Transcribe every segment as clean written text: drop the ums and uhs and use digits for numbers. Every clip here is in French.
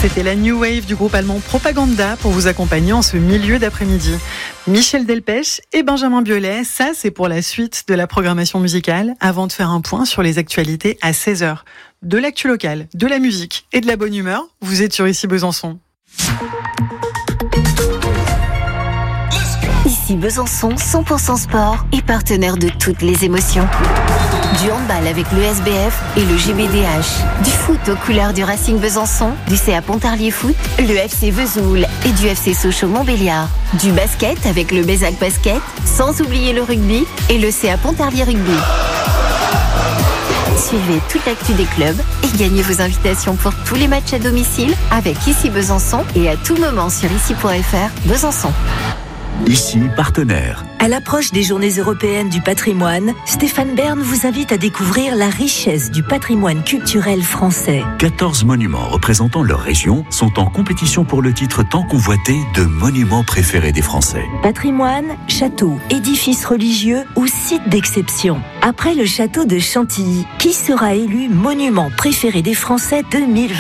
C'était la New Wave du groupe allemand Propaganda pour vous accompagner en ce milieu d'après-midi. Michel Delpech et Benjamin Biolay, ça c'est pour la suite de la programmation musicale, avant de faire un point sur les actualités à 16h. De l'actu locale, de la musique et de la bonne humeur, vous êtes sur Ici Besançon. Ici Besançon, 100% sport et partenaire de toutes les émotions. Du handball avec le SBF et le GBDH. Du foot aux couleurs du Racing Besançon, du CA Pontarlier Foot, le FC Vesoul et du FC Sochaux-Montbéliard. Du basket avec le Bézac Basket, sans oublier le rugby et le CA Pontarlier Rugby. Suivez toute l'actu des clubs et gagnez vos invitations pour tous les matchs à domicile avec Ici Besançon et à tout moment sur ici.fr Besançon. Ici, partenaire. À l'approche des Journées européennes du patrimoine, Stéphane Bern vous invite à découvrir la richesse du patrimoine culturel français. 14 monuments représentant leur région sont en compétition pour le titre tant convoité de monuments préférés des Français. Patrimoine, châteaux, édifices religieux ou sites d'exception. Après le château de Chantilly, qui sera élu monument préféré des Français 2026 ?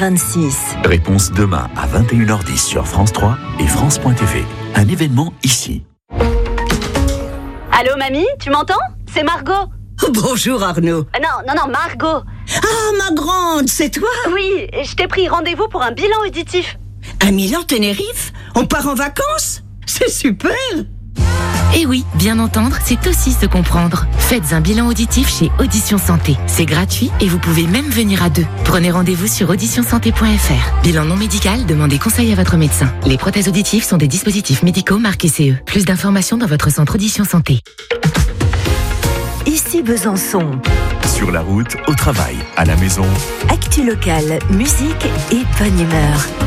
Réponse demain à 21h10 sur France 3 et France.tv. Un événement ici. Allô mamie, tu m'entends ? C'est Margot. Bonjour Arnaud. Non, Margot. Ah ma grande, c'est toi ? Oui, je t'ai pris rendez-vous pour un bilan auditif. À Milan-Tenerife ? On part en vacances ? C'est super ! Eh oui, bien entendre, c'est aussi se comprendre. Faites un bilan auditif chez Audition Santé. C'est gratuit et vous pouvez même venir à deux. Prenez rendez-vous sur auditionsanté.fr. Bilan non médical, demandez conseil à votre médecin. Les prothèses auditives sont des dispositifs médicaux marqués CE. Plus d'informations dans votre centre Audition Santé. Ici Besançon. Sur la route, au travail, à la maison. Actu locale, musique et bonne humeur.